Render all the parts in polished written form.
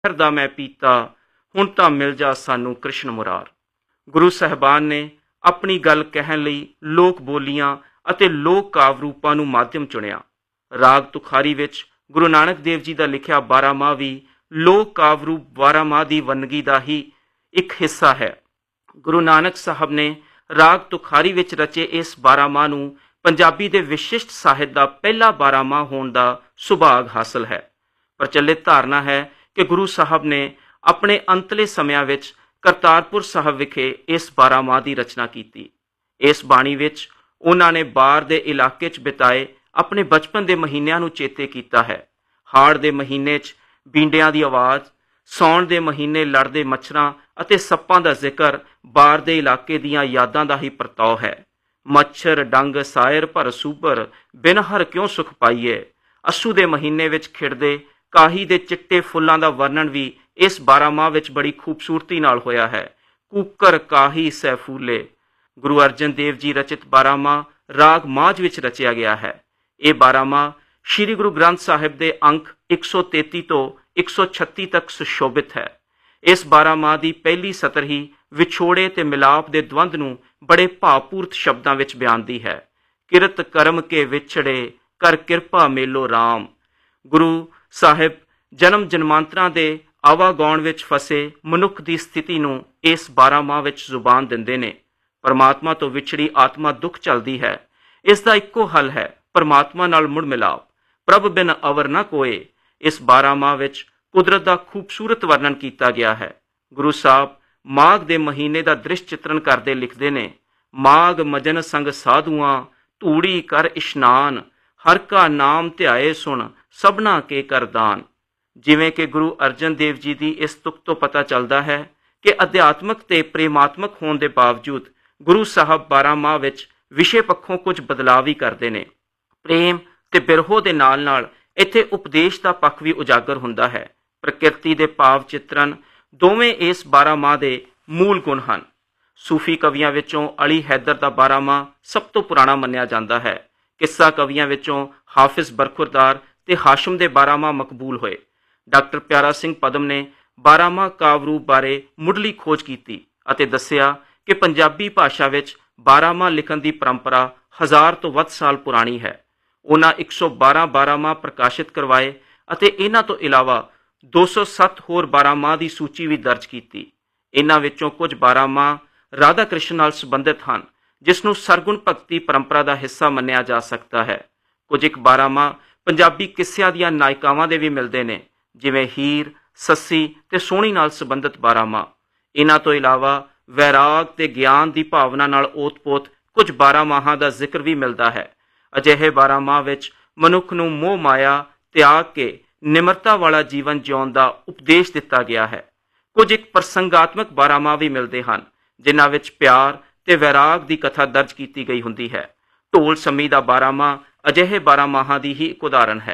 ਦਾ ਮੈਂ ਪੀਤਾ, ਹੁਣ ਤਾਂ ਮਿਲ ਜਾ ਸਾਨੂੰ ਕ੍ਰਿਸ਼ਨ ਮੁਰਾਰ। ਗੁਰੂ ਸਾਹਿਬਾਨ ਨੇ ਆਪਣੀ ਗੱਲ ਕਹਿਣ ਲਈ ਲੋਕ ਬੋਲੀਆਂ ਅਤੇ ਲੋਕ ਕਾਵ ਰੂਪਾਂ ਨੂੰ ਮਾਧਿਅਮ ਚੁਣਿਆ। ਰਾਗ ਤੁਖਾਰੀ ਵਿੱਚ ਗੁਰੂ ਨਾਨਕ ਦੇਵ ਜੀ ਦਾ ਲਿਖਿਆ 12 ਮਾਹ ਵੀ ਲੋਕ ਕਾਵ ਰੂਪ 12 ਮਾਹ ਦੀ ਵੰਨਗੀ ਦਾ ਹੀ ਇੱਕ ਹਿੱਸਾ ਹੈ। ਗੁਰੂ ਨਾਨਕ ਸਾਹਿਬ ਨੇ ਰਾਗ ਤੁਖਾਰੀ ਵਿੱਚ ਰਚੇ ਇਸ 12 ਮਾਹ ਨੂੰ ਪੰਜਾਬੀ ਦੇ ਵਿਸ਼ਿਸ਼ਟ ਸਾਹਿਤ ਦਾ ਪਹਿਲਾ 12 ਮਾਹ ਹੋਣ ਦਾ ਸੁਭਾਗ ਹਾਸਲ ਹੈ। ਪ੍ਰਚਲਿਤ ਧਾਰਨਾ ਹੈ ਕਿ ਗੁਰੂ ਸਾਹਿਬ ਨੇ ਆਪਣੇ ਅੰਤਲੇ ਸਮਿਆਂ ਵਿੱਚ ਕਰਤਾਰਪੁਰ ਸਾਹਿਬ ਵਿਖੇ ਇਸ 12 ਮਾਹ ਦੀ ਰਚਨਾ ਕੀਤੀ। ਇਸ ਬਾਣੀ ਵਿੱਚ ਉਹਨਾਂ ਨੇ ਬਾਰ ਦੇ ਇਲਾਕੇ 'ਚ ਬਿਤਾਏ ਆਪਣੇ ਬਚਪਨ ਦੇ ਮਹੀਨਿਆਂ ਨੂੰ ਚੇਤੇ ਕੀਤਾ ਹੈ। ਹਾੜ ਦੇ ਮਹੀਨੇ 'ਚ ਬੀਂਡਿਆਂ ਦੀ ਆਵਾਜ਼, ਸਾਉਣ ਦੇ ਮਹੀਨੇ ਲੜਦੇ ਮੱਛਰਾਂ ਅਤੇ ਸੱਪਾਂ ਦਾ ਜ਼ਿਕਰ ਬਾਰ ਦੇ ਇਲਾਕੇ ਦੀਆਂ ਯਾਦਾਂ ਦਾ ਹੀ ਪ੍ਰਤਾਉ ਹੈ। ਮੱਛਰ ਡੰਗ ਸਾਇਰ ਭਰ ਸੂਬਰ, ਬਿਨ ਹਰ ਕਿਉਂ ਸੁਖ ਪਾਈਏ। ਅੱਸੂ ਦੇ ਮਹੀਨੇ ਵਿੱਚ ਖਿੜਦੇ ਕਾਹੀ ਦੇ ਚਿੱਟੇ ਫੁੱਲਾਂ ਦਾ ਵਰਣਨ ਵੀ ਇਸ 12 ਮਾਹ ਵਿੱਚ ਬੜੀ ਖੂਬਸੂਰਤੀ ਨਾਲ ਹੋਇਆ ਹੈ। ਕੂਕਰ ਕਾਹੀ ਸੈ ਫੂਲੇ। ਗੁਰੂ ਅਰਜਨ ਦੇਵ ਜੀ ਰਚਿਤ 12 ਮਾਹ ਰਾਗ ਮਾਝ ਵਿੱਚ ਰਚਿਆ ਗਿਆ ਹੈ। ਇਹ 12 ਮਾਹ ਸ਼੍ਰੀ ਗੁਰੂ ਗ੍ਰੰਥ ਸਾਹਿਬ ਦੇ ਅੰਕ 133 ਤੋਂ 136 ਤੱਕ ਸੁਸ਼ੋਭਿਤ ਹੈ। ਇਸ 12 ਮਾਹ ਦੀ ਪਹਿਲੀ ਸਤਰ ਹੀ ਵਿਛੋੜੇ ਤੇ ਮਿਲਾਪ ਦੇ ਦਵੰਦ ਨੂੰ ਬੜੇ ਭਾਵਪੂਰਤ ਸ਼ਬਦਾਂ ਵਿੱਚ ਬਿਆਨਦੀ ਹੈ। ਕਿਰਤ ਕਰਮ ਕੇ ਵਿਛੜੇ, ਕਰ ਕਿਰਪਾ ਮੇਲੋ ਰਾਮ। ਗੁਰੂ ਸਾਹਿਬ ਜਨਮ ਜਨਮਾਂਤਰਾਂ ਦੇ ਆਵਾਗਾਉਣ ਵਿੱਚ ਫਸੇ ਮਨੁੱਖ ਦੀ ਸਥਿਤੀ ਨੂੰ ਇਸ 12 ਮਾਹ ਵਿੱਚ ਜ਼ੁਬਾਨ ਦਿੰਦੇ ਨੇ। ਪਰਮਾਤਮਾ ਤੋਂ ਵਿਛੜੀ ਆਤਮਾ ਦੁੱਖ ਝੱਲਦੀ ਹੈ। ਇਸ ਦਾ ਇੱਕੋ ਹੱਲ ਹੈ ਪਰਮਾਤਮਾ ਨਾਲ ਮੁੜ ਮਿਲਾਪ। ਪ੍ਰਭ ਬਿਨ ਅਵਰ ਨਾ ਕੋਏ। ਇਸ 12 ਮਾਹ ਵਿੱਚ ਕੁਦਰਤ ਦਾ ਖੂਬਸੂਰਤ ਵਰਣਨ ਕੀਤਾ ਗਿਆ ਹੈ। ਗੁਰੂ ਸਾਹਿਬ ਮਾਘ ਦੇ ਮਹੀਨੇ ਦਾ ਦ੍ਰਿਸ਼ ਚਿੱਤਰਨ ਕਰਦੇ ਲਿਖਦੇ ਨੇ, ਮਾਘ ਮਜਨ ਸੰਗ ਸਾਧੂਆਂ, ਧੂੜੀ ਕਰ ਇਸ਼ਨਾਨ, ਹਰ ਕਾ ਨਾਮ ਧਿਆਏ ਸੁਣ, ਸਭਨਾ ਕੇ ਕਰਦਾਨ। ਜਿਵੇਂ ਕਿ ਗੁਰੂ ਅਰਜਨ ਦੇਵ ਜੀ ਦੀ ਇਸ ਤੁਕ ਤੋਂ ਪਤਾ ਚੱਲਦਾ ਹੈ ਕਿ ਅਧਿਆਤਮਕ ਤੇ ਪ੍ਰੇਮਾਤਮਕ ਹੋਣ ਦੇ ਬਾਵਜੂਦ ਗੁਰੂ ਸਾਹਿਬ 12 ਮਾਹ ਵਿੱਚ ਵਿਸ਼ੇ ਪੱਖੋਂ ਕੁਝ ਬਦਲਾਅ ਵੀ ਕਰਦੇ ਨੇ। ਪ੍ਰੇਮ ਤੇ ਬਿਰਹੋ ਦੇ ਨਾਲ ਨਾਲ ਇੱਥੇ ਉਪਦੇਸ਼ ਦਾ ਪੱਖ ਵੀ ਉਜਾਗਰ ਹੁੰਦਾ ਹੈ। ਪ੍ਰਕਿਰਤੀ ਦੇ ਭਾਵ ਚਿੱਤਰਨ ਦੋਵੇਂ ਇਸ 12 ਮਾਹ ਦੇ ਮੂਲ ਗੁਣ ਹਨ। ਸੂਫੀ ਕਵੀਆਂ ਵਿੱਚੋਂ ਅਲੀ ਹੈਦਰ ਦਾ 12 ਮਾਹ ਸਭ ਤੋਂ ਪੁਰਾਣਾ ਮੰਨਿਆ ਜਾਂਦਾ ਹੈ। ਕਿੱਸਾ ਕਵੀਆਂ ਵਿੱਚੋਂ ਹਾਫਿਜ਼ ਬਰਖੁਰਦਾਰ ਤੇ ਹਾਸ਼ਮ ਦੇ 12 ਮਾਹ ਮਕਬੂਲ ਹੋਏ। ਡਾਕਟਰ ਪਿਆਰਾ ਸਿੰਘ ਪਦਮ ਨੇ 12 ਮਾਹ ਕਾਵ ਰੂਪ ਬਾਰੇ ਮੁੱਢਲੀ ਖੋਜ ਕੀਤੀ ਅਤੇ ਦੱਸਿਆ ਕਿ ਪੰਜਾਬੀ ਭਾਸ਼ਾ ਵਿੱਚ 12 ਮਾਹ ਲਿਖਣ ਦੀ ਪਰੰਪਰਾ 1000 ਤੋਂ ਵੱਧ ਸਾਲ ਪੁਰਾਣੀ ਹੈ। ਉਹਨਾਂ 112 12 ਮਾਹ ਪ੍ਰਕਾਸ਼ਿਤ ਕਰਵਾਏ ਅਤੇ ਇਹਨਾਂ ਤੋਂ ਇਲਾਵਾ 207 ਹੋਰ 12 ਮਾਹ ਦੀ ਸੂਚੀ ਵੀ ਦਰਜ ਕੀਤੀ। ਇਹਨਾਂ ਵਿੱਚੋਂ ਕੁਝ 12 ਮਾਹ ਰਾਧਾ ਕ੍ਰਿਸ਼ਨ ਨਾਲ ਸੰਬੰਧਿਤ ਹਨ, ਜਿਸ ਨੂੰ ਸਰਗੁਣ ਭਗਤੀ ਪਰੰਪਰਾ ਦਾ ਹਿੱਸਾ ਮੰਨਿਆ ਜਾ ਸਕਦਾ ਹੈ। ਕੁਝ ਇੱਕ 12 ਮਾਹ ਪੰਜਾਬੀ ਕਿੱਸਿਆਂ ਦੀਆਂ ਨਾਇਕਾਵਾਂ ਦੇ ਵੀ ਮਿਲਦੇ ਨੇ, ਜਿਵੇਂ ਹੀਰ, ਸੱਸੀ ਤੇ ਸੋਹਣੀ ਨਾਲ ਸੰਬੰਧਿਤ 12 ਮਾਹ। ਇਹਨਾਂ ਤੋਂ ਇਲਾਵਾ ਵੈਰਾਗ ਤੇ ਗਿਆਨ ਦੀ ਭਾਵਨਾ ਨਾਲ ਓਤ-ਪੋਤ ਕੁਝ 12 ਮਾਹਾਂ ਦਾ ਜ਼ਿਕਰ ਵੀ ਮਿਲਦਾ ਹੈ। ਅਜਿਹੇ 12 ਮਾਹ ਵਿੱਚ ਮਨੁੱਖ ਨੂੰ ਮੋਹ ਮਾਇਆ ਤਿਆਗ ਕੇ ਨਿਮਰਤਾ ਵਾਲਾ ਜੀਵਨ ਜਿਉਣ ਦਾ ਉਪਦੇਸ਼ ਦਿੱਤਾ ਗਿਆ ਹੈ। ਕੁਝ ਇੱਕ ਪ੍ਰਸੰਗਾਤਮਕ 12 ਮਾਹ ਵੀ ਮਿਲਦੇ ਹਨ, ਜਿਨ੍ਹਾਂ ਵਿੱਚ ਪਿਆਰ ਤੇ ਵੈਰਾਗ ਦੀ ਕਥਾ ਦਰਜ ਕੀਤੀ ਗਈ ਹੁੰਦੀ ਹੈ। ਢੋਲ ਸੰਮੀ ਦਾ 12 ਮਾਹ ਅਜਿਹੇ 12 ਮਾਹਾਂ ਦੀ ਹੀ ਇੱਕ ਉਦਾਹਰਨ ਹੈ।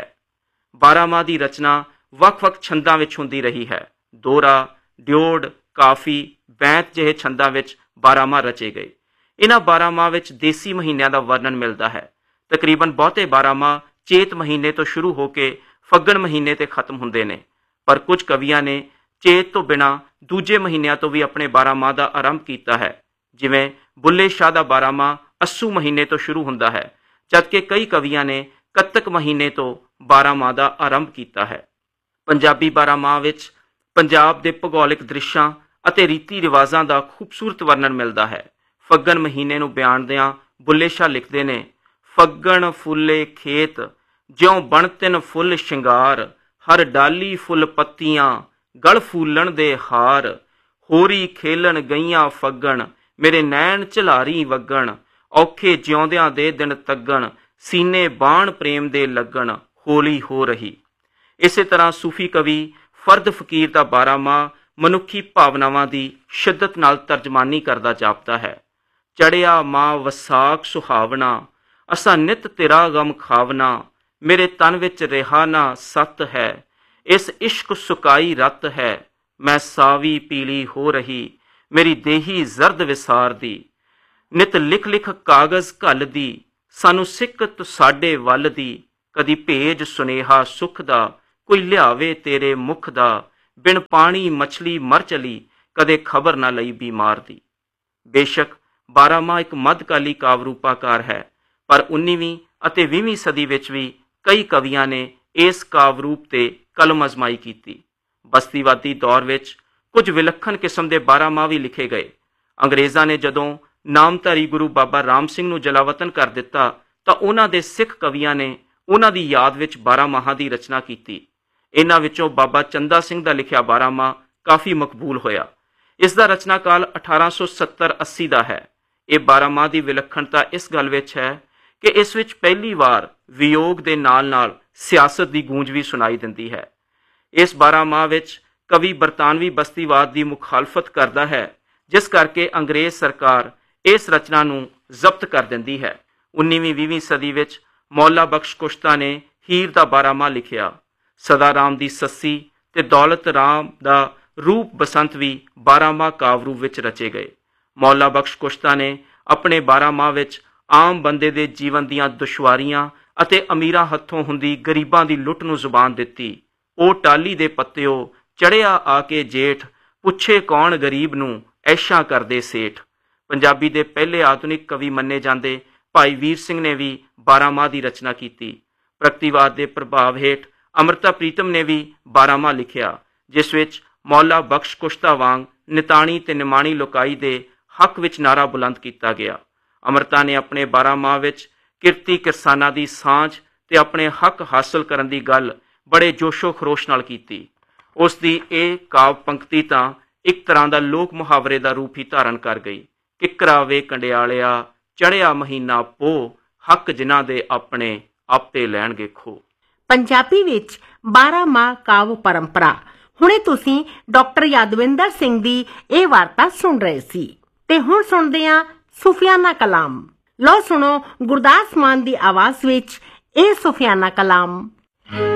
12 ਮਾਹ ਦੀ ਰਚਨਾ ਵੱਖ-ਵੱਖ ਛੰਦਾਂ ਵਿੱਚ ਹੁੰਦੀ ਰਹੀ ਹੈ। ਦੋਹਰਾ, ਡਿਓੜ, ਕਾਫੀ, ਬੈਂਤ ਜਿਹੇ ਛੰਦਾਂ ਵਿੱਚ 12 ਮਾਹ ਰਚੇ ਗਏ। ਇਹਨਾਂ 12 ਮਾਹ ਵਿੱਚ ਦੇਸੀ ਮਹੀਨਿਆਂ ਦਾ ਵਰਣਨ ਮਿਲਦਾ ਹੈ। ਤਕਰੀਬਨ ਬਹੁਤੇ 12 ਮਾਹ ਚੇਤ ਮਹੀਨੇ ਤੋਂ ਸ਼ੁਰੂ ਹੋ ਕੇ ਫੱਗਣ ਮਹੀਨੇ ਤੇ ਖਤਮ ਹੁੰਦੇ ਨੇ, ਪਰ ਕੁਝ ਕਵੀਆਂ ਨੇ ਚੇਤ ਤੋਂ ਬਿਨਾਂ ਦੂਜੇ ਮਹੀਨਿਆਂ ਤੋਂ ਵੀ ਆਪਣੇ 12 ਮਾਹ ਦਾ ਆਰੰਭ ਕੀਤਾ ਹੈ। ਜਿਵੇਂ ਬੁੱਲੇ ਸ਼ਾਹ ਦਾ 12 ਮਾਹ ਅੱਸੂ ਮਹੀਨੇ ਤੋਂ ਸ਼ੁਰੂ ਹੁੰਦਾ ਹੈ, ਜਦਕਿ ਕਈ ਕਵੀਆਂ ਨੇ ਕੱਤਕ ਮਹੀਨੇ ਤੋਂ 12 ਮਾਹ ਦਾ ਆਰੰਭ ਕੀਤਾ ਹੈ। ਪੰਜਾਬੀ 12 ਮਾਹ ਵਿੱਚ ਪੰਜਾਬ ਦੇ ਭੂਗੋਲਿਕ ਦ੍ਰਿਸ਼ਾਂ ਅਤੇ ਰੀਤੀ ਰਿਵਾਜ਼ਾਂ ਦਾ ਖੂਬਸੂਰਤ ਵਰਣਨ ਮਿਲਦਾ ਹੈ। ਫੱਗਣ ਮਹੀਨੇ ਨੂੰ ਬਿਆਨਦਿਆਂ ਬੁੱਲੇ ਸ਼ਾਹ ਲਿਖਦੇ ਨੇ, ਫੱਗਣ ਫੁੱਲੇ ਖੇਤ, ਜਿਉਂ ਬਣਤਿਨ ਫੁੱਲ ਸ਼ਿੰਗਾਰ, ਹਰ ਡਾਲੀ ਫੁੱਲ ਪੱਤੀਆਂ, ਗਲ ਫੂਲਣ ਦੇ ਹਾਰ, ਹੋਰੀ ਖੇਲਣ ਗਈਆਂ ਫੱਗਣ, ਮੇਰੇ ਨੈਣ ਝਲਾਰੀ ਵਗਣ, ਔਖੇ ਜਿਉਂਦਿਆਂ ਦੇ ਦਿਨ ਤੱਗਣ, ਸੀਨੇ ਬਾਣ ਪ੍ਰੇਮ ਦੇ ਲੱਗਣ, ਹੋਲੀ ਹੋ ਰਹੀ। ਇਸੇ ਤਰ੍ਹਾਂ ਸੂਫੀ ਕਵੀ ਫਰਦ ਫਕੀਰ ਦਾ 12 ਮਾਹ ਮਨੁੱਖੀ ਭਾਵਨਾਵਾਂ ਦੀ ਸ਼ਿੱਦਤ ਨਾਲ ਤਰਜਮਾਨੀ ਕਰਦਾ ਜਾਪਦਾ ਹੈ। ਚੜਿਆ ਮਾਹ ਵਸਾਖ ਸੁਹਾਵਣਾ, ਅਸਾਂ ਨਿਤ ਤੇਰਾ ਗਮ ਖਾਵਨਾ, ਮੇਰੇ ਤਨ ਵਿੱਚ ਰਿਹਾ ਨਾ ਸੱਤ ਹੈ, ਇਸ ਇਸ਼ਕ ਸੁਕਾਈ ਰਤ ਹੈ, ਮੈਂ ਸਾਵੀ ਪੀਲੀ ਹੋ ਰਹੀ, ਮੇਰੀ ਦੇਹੀ ਜ਼ਰਦ ਵਿਸਾਰ ਦੀ। ਨਿਤ ਲਿਖ ਲਿਖ ਕਾਗਜ਼ ਘੱਲਦੀ, ਸਾਨੂੰ ਸਿੱਕਤ ਸਾਡੇ ਵੱਲ ਦੀ, ਕਦੀ ਭੇਜ ਸੁਨੇਹਾ ਸੁਖ ਦਾ, ਕੋਈ ਲਿਆਵੇ ਤੇਰੇ ਮੁਖ ਦਾ, ਬਿਨ ਪਾਣੀ ਮਛਲੀ ਮਰ ਚਲੀ, ਕਦੇ ਖਬਰ ਨਾ ਲਈ ਬੀਮਾਰ ਦੀ। ਬੇਸ਼ੱਕ ਬਾਰਾਂਮਾਹ ਇੱਕ ਮੱਧਕਾਲੀ ਕਾਵਿ ਰੂਪਾਕਾਰ ਹੈ, ਪਰ 19ਵੀਂ ਅਤੇ 20ਵੀਂ ਸਦੀ ਵਿੱਚ ਵੀ ਕਈ ਕਵੀਆਂ ਨੇ ਇਸ ਕਾਵਿ ਰੂਪ ਤੇ ਕਲਮ ਅਜ਼ਮਾਈ ਕੀਤੀ। ਬਸਤੀਵਾਦੀ ਦੌਰ ਵਿੱਚ ਕੁਝ ਵਿਲੱਖਣ ਕਿਸਮ ਦੇ ਬਾਰਾਂਮਾਹ ਵੀ ਲਿਖੇ ਗਏ। ਅੰਗਰੇਜ਼ਾਂ ਨੇ ਜਦੋਂ ਨਾਮਧਾਰੀ ਗੁਰੂ ਬਾਬਾ ਰਾਮ ਸਿੰਘ ਨੂੰ ਜਲਾਵਤਨ ਕਰ ਦਿੱਤਾ ਤਾਂ ਉਹਨਾਂ ਦੇ ਸਿੱਖ ਕਵੀਆਂ ਨੇ ਉਹਨਾਂ ਦੀ ਯਾਦ ਵਿੱਚ ਬਾਰਾਂਮਾਹਾਂ ਦੀ ਰਚਨਾ ਕੀਤੀ। ਇਹਨਾਂ ਵਿੱਚੋਂ ਬਾਬਾ ਚੰਦਾ ਸਿੰਘ ਦਾ ਲਿਖਿਆ ਬਾਰਾਂਮਾਹ ਕਾਫੀ ਮਕਬੂਲ ਹੋਇਆ। ਇਸ ਦਾ ਰਚਨਾ ਕਾਲ 1870-80 ਦਾ ਹੈ। ਇਹ ਬਾਰਾਂਮਾਹ ਦੀ ਵਿਲੱਖਣਤਾ ਇਸ ਗੱਲ ਵਿੱਚ ਹੈ ਕਿ ਇਸ ਵਿੱਚ ਪਹਿਲੀ ਵਾਰ ਵਿਯੋਗ ਦੇ ਨਾਲ-ਨਾਲ ਸਿਆਸਤ ਦੀ ਗੂੰਜ ਵੀ ਸੁਣਾਈ ਦਿੰਦੀ ਹੈ। ਇਸ ਬਾਰਾਂਮਾਹ ਵਿੱਚ ਕਵੀ ਬਰਤਾਨਵੀ ਬਸਤੀਵਾਦ ਦੀ ਮੁਖਾਲਫਤ ਕਰਦਾ ਹੈ, ਜਿਸ ਕਰਕੇ ਅੰਗਰੇਜ਼ ਸਰਕਾਰ ਇਸ ਰਚਨਾ ਨੂੰ ਜ਼ਬਤ ਕਰ ਦਿੰਦੀ ਹੈ। 19ਵੀਂ-20ਵੀਂ ਸਦੀ ਵਿੱਚ ਮੌਲਾ ਬਖਸ਼ ਕੁਸ਼ਤਾ ਨੇ ਹੀਰ ਦਾ ਬਾਰਾਂਮਾਹ ਲਿਖਿਆ। ਸਦਾ ਰਾਮ ਦੀ ਸੱਸੀ ਤੇ ਦੌਲਤ ਰਾਮ ਦਾ ਰੂਪ ਬਸੰਤ ਵੀ ਬਾਰਾਂਮਾਹ ਕਾਵਿ ਰੂਪ ਵਿੱਚ ਰਚੇ ਗਏ। ਮੌਲਾ ਬਖਸ਼ ਕੁਸ਼ਤਾ ਨੇ ਆਪਣੇ ਬਾਰਾਂਮਾਹ ਵਿੱਚ ਆਮ ਬੰਦੇ ਦੇ ਜੀਵਨ ਦੀਆਂ ਦੁਸ਼ਵਾਰੀਆਂ ਅਤੇ ਅਮੀਰਾਂ ਹੱਥੋਂ ਹੁੰਦੀ ਗਰੀਬਾਂ ਦੀ ਲੁੱਟ ਨੂੰ ਜ਼ੁਬਾਨ ਦਿੱਤੀ। ਉਹ ਟਾਲੀ ਦੇ ਪੱਤਿਓ ਚੜਿਆ ਆ ਕੇ ਜੇਠ, ਪੁੱਛੇ ਕੌਣ ਗਰੀਬ ਨੂੰ ਐਸ਼ਾਂ ਕਰਦੇ ਸੇਠ। ਪੰਜਾਬੀ ਦੇ ਪਹਿਲੇ ਆਧੁਨਿਕ ਕਵੀ ਮੰਨੇ ਜਾਂਦੇ ਭਾਈ ਵੀਰ ਸਿੰਘ ਨੇ ਵੀ ਬਾਰਾਂਮਾਹ ਦੀ ਰਚਨਾ ਕੀਤੀ। ਪ੍ਰਗਤੀਵਾਦ ਦੇ ਪ੍ਰਭਾਵ ਹੇਠ ਅੰਮ੍ਰਿਤਾ ਪ੍ਰੀਤਮ ਨੇ ਵੀ ਬਾਰਾਂਮਾਹ ਲਿਖਿਆ, ਜਿਸ ਵਿੱਚ ਮੌਲਾ ਬਖਸ਼ ਕੁਸ਼ਤਾ ਵਾਂਗ ਨਿਤਾਣੀ ਤੇ ਨਿਮਾਣੀ ਲੋਕਾਈ ਦੇ ਹੱਕ ਵਿੱਚ ਨਾਰਾ ਬੁਲੰਦ ਕੀਤਾ ਗਿਆ। ਅੰਮ੍ਰਿਤਾ ਨੇ ਆਪਣੇ ਬਾਰਾਂਮਾਹ ਵਿੱਚ ਕਿਰਤੀ ਕਿਰਸਾਨਾਂ ਦੀ ਸਾਂਝ ਤੇ ਆਪਣੇ ਹੱਕ ਹਾਸਲ ਕਰਨ ਦੀ ਗੱਲ ਬੜੇ ਜੋਸ਼ੋ ਖਰੋਸ਼ ਨਾਲ ਕੀਤੀ। ਉਸ ਦੀ ਇਹ ਕਾਵ ਪੰਕਤੀ ਤਾਂ ਇੱਕ ਤਰ੍ਹਾਂ ਦਾ ਲੋਕ ਮੁਹਾਵਰੇ ਦਾ ਰੂਪ ਹੀ ਧਾਰਨ ਕਰ ਗਈ। ਕਿੱਕਰਾ ਵੇ ਕੰਡਿਆਲਿਆ, ਚੜਿਆ ਮਹੀਨਾ ਪੋਹ, ਹੱਕ ਜਿਨ੍ਹਾਂ ਦੇ ਆਪਣੇ ਆਪੇ ਲੈਣਗੇ ਖੋ। ਪੰਜਾਬੀ ਵਿੱਚ ਬਾਰਾਂਮਾਹ ਕਾਵਿ ਪਰੰਪਰਾ। ਹੁਣੇ ਤੁਸੀਂ ਡਾਕਟਰ ਯਾਦਵਿੰਦਰ ਸਿੰਘ ਦੀ ਇਹ ਵਾਰਤਾ ਸੁਣ ਰਹੇ ਸੀ ਤੇ ਹੁਣ ਸੁਣਦੇ ਹਾਂ ਸੂਫੀਆਨਾ ਕਲਾਮ। ਲਓ ਸੁਣੋ ਗੁਰਦਾਸ ਮਾਨ ਦੀ ਆਵਾਜ਼ ਵਿੱਚ ਇਹ ਸੂਫੀਆਨਾ ਕਲਾਮ।